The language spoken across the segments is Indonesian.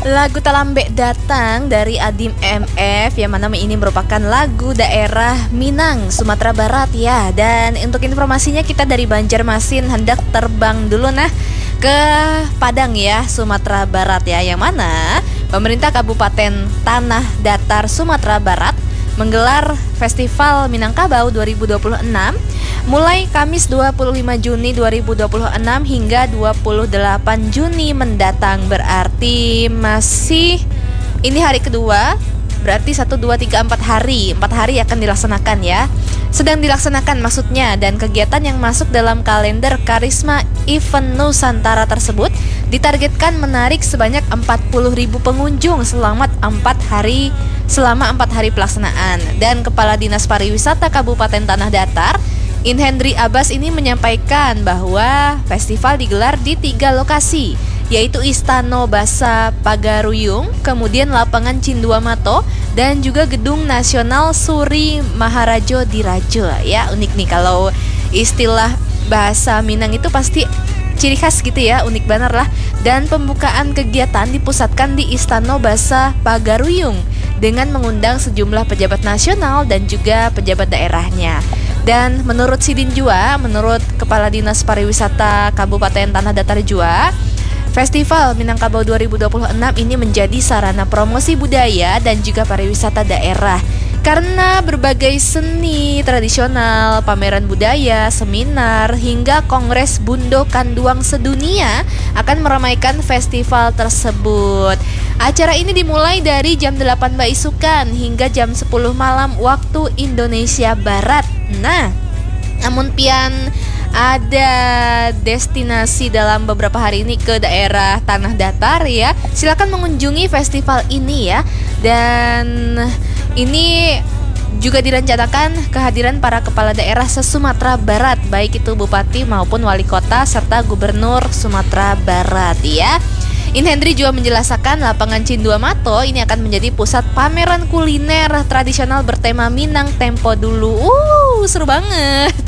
Lagu Talambe Datang dari Adim MF, yang mana ini merupakan lagu daerah Minang, Sumatera Barat ya. Dan untuk informasinya kita dari Banjarmasin hendak terbang dulu ke Padang ya, Sumatera Barat ya. Yang mana pemerintah Kabupaten Tanah Datar Sumatera Barat menggelar Festival Minangkabau 2026 mulai Kamis 25 Juni 2026 hingga 28 Juni mendatang. Berarti masih ini hari kedua, berarti 1, 2, 3, 4 hari 4 hari akan dilaksanakan ya. Sedang dilaksanakan maksudnya, dan kegiatan yang masuk dalam kalender Karisma Event Nusantara tersebut ditargetkan menarik sebanyak 40.000 pengunjung selama 4 hari pelaksanaan. Dan Kepala Dinas Pariwisata Kabupaten Tanah Datar, Inhendri Abbas ini menyampaikan bahwa festival digelar di 3 lokasi, yaitu Istana Basa Pagaruyung, kemudian Lapangan Cinduamato, dan juga Gedung Nasional Suri Maharajo Dirajo ya. Unik nih kalau istilah bahasa Minang itu pasti ciri khas gitu ya, unik banget lah. Dan pembukaan kegiatan dipusatkan di Istana Basa Pagaruyung dengan mengundang sejumlah pejabat nasional dan juga pejabat daerahnya. Dan menurut Sidin Jua, menurut Kepala Dinas Pariwisata Kabupaten Tanah Datar Jua, Festival Minangkabau 2026 ini menjadi sarana promosi budaya dan juga pariwisata daerah. Karena berbagai seni tradisional, pameran budaya, seminar, hingga Kongres Bundo Kanduang Sedunia akan meramaikan festival tersebut. Acara ini dimulai dari jam 8 Baisukan hingga jam 10 malam waktu Indonesia Barat. Nah, namun pian ada destinasi dalam beberapa hari ini ke daerah Tanah Datar ya, silakan mengunjungi festival ini ya. Dan ini juga direncanakan kehadiran para kepala daerah se-Sumatera Barat, baik itu bupati maupun wali kota serta gubernur Sumatera Barat ya. Inhendri juga menjelaskan Lapangan Cinduamato ini akan menjadi pusat pameran kuliner tradisional bertema Minang Tempo Dulu. Seru banget.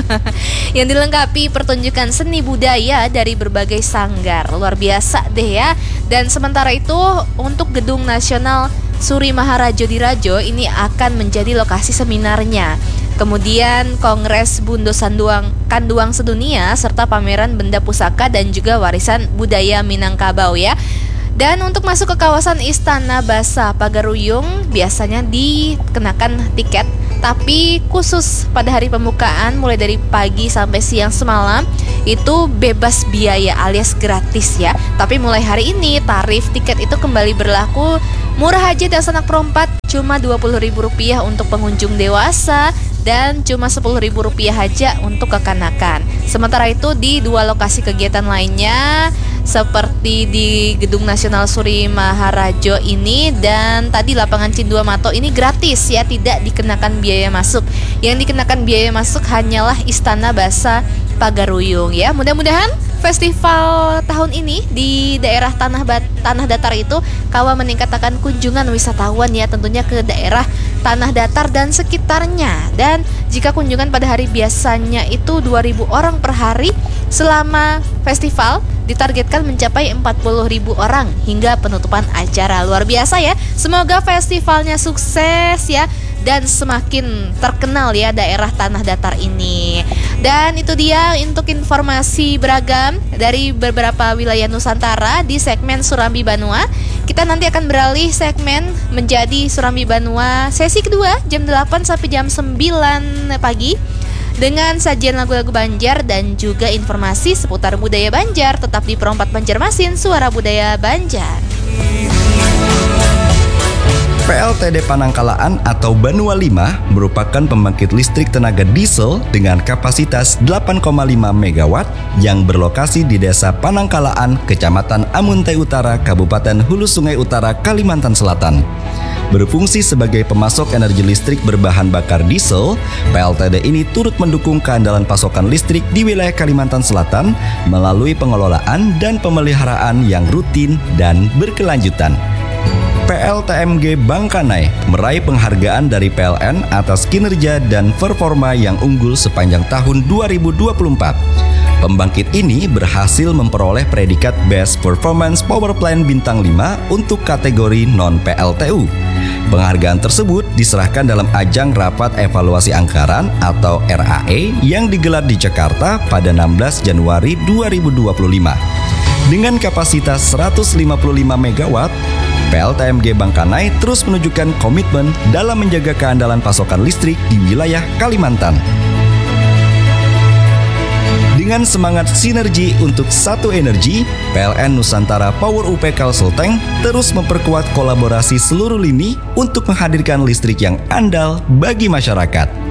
Yang dilengkapi pertunjukan seni budaya dari berbagai sanggar. Luar biasa deh ya. Dan sementara itu untuk Gedung Nasional Suri Maharajo Dirajo ini akan menjadi lokasi seminarnya. Kemudian Kongres Bundo Kanduang Sedunia serta pameran benda pusaka dan juga warisan budaya Minangkabau ya. Dan untuk masuk ke kawasan Istana Basa Pagaruyung biasanya dikenakan tiket, tapi khusus pada hari pembukaan mulai dari pagi sampai siang semalam itu bebas biaya alias gratis ya. Tapi mulai hari ini tarif tiket itu kembali berlaku murah aja dan anak perempat, cuma Rp20.000 untuk pengunjung dewasa dan cuma Rp10.000 aja untuk kekanakan. Sementara itu di 2 lokasi kegiatan lainnya seperti di Gedung Nasional Suri Maharajo ini dan tadi Lapangan Cinduamato ini gratis ya, tidak dikenakan biaya masuk. Yang dikenakan biaya masuk hanyalah Istana Basa Pagaruyung ya. Mudah-mudahan festival tahun ini di daerah Tanah Datar itu kawa meningkatkan kunjungan wisatawan ya, tentunya ke daerah Tanah Datar dan sekitarnya. Dan jika kunjungan pada hari biasanya itu 2.000 orang per hari, selama festival ditargetkan mencapai 40.000 orang hingga penutupan acara. Luar biasa ya. Semoga festivalnya sukses ya dan semakin terkenal ya daerah Tanah Datar ini. Dan itu dia untuk informasi beragam dari beberapa wilayah Nusantara di segmen Surambi Banua. Kita nanti akan beralih segmen menjadi Surambi Banua sesi kedua jam 8 sampai jam 9 pagi dengan sajian lagu-lagu Banjar dan juga informasi seputar budaya Banjar. Tetap di Perompak Banjarmasin, Suara Budaya Banjar. PLTD Panangkalaan atau Banua 5 merupakan pembangkit listrik tenaga diesel dengan kapasitas 8,5 MW yang berlokasi di Desa Panangkalaan, Kecamatan Amuntai Utara, Kabupaten Hulu Sungai Utara, Kalimantan Selatan. Berfungsi sebagai pemasok energi listrik berbahan bakar diesel, PLTD ini turut mendukung keandalan pasokan listrik di wilayah Kalimantan Selatan melalui pengelolaan dan pemeliharaan yang rutin dan berkelanjutan. PLTMG Bangkanai meraih penghargaan dari PLN atas kinerja dan performa yang unggul sepanjang tahun 2024. Pembangkit ini berhasil memperoleh predikat Best Performance Power Plant Bintang 5 untuk kategori non-PLTU. Penghargaan tersebut diserahkan dalam ajang Rapat Evaluasi Anggaran atau RAE yang digelar di Jakarta pada 16 Januari 2025. Dengan kapasitas 155 MW, PLTMG Bangkanai terus menunjukkan komitmen dalam menjaga keandalan pasokan listrik di wilayah Kalimantan. Dengan semangat sinergi untuk satu energi, PLN Nusantara Power UP Kalselteng terus memperkuat kolaborasi seluruh lini untuk menghadirkan listrik yang andal bagi masyarakat.